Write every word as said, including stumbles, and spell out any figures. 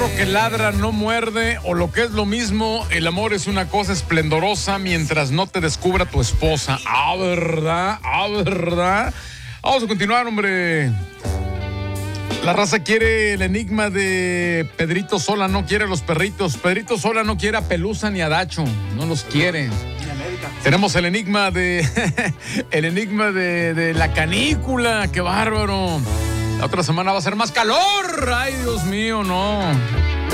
perro que ladra no muerde, o lo que es lo mismo, el amor es una cosa esplendorosa mientras no te descubra tu esposa. Ah, ¿verdad? Ah, ¿verdad? Vamos a continuar, hombre. La raza quiere el enigma de Pedrito Sola, no quiere a los perritos. Pedrito Sola no quiere a Pelusa ni a Dacho, no los quiere. Tenemos el enigma de el enigma de, de la canícula, qué bárbaro. La otra semana va a ser más calor. Ay, Dios mío, no.